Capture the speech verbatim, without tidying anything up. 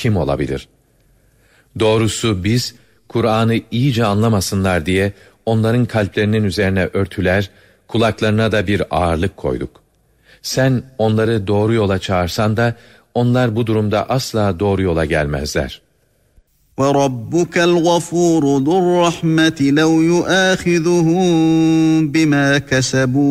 kim olabilir? Doğrusu biz, Kur'an'ı iyice anlamasınlar diye onların kalplerinin üzerine örtüler, kulaklarına da bir ağırlık koyduk. Sen onları doğru yola çağırsan da, onlar bu durumda asla doğru yola gelmezler. وَرَبُّكَ الْغَفُورُ ذُو الرَّحْمَةِ لَوْ يُؤَاخِذُهُم بِمَا كَسَبُوا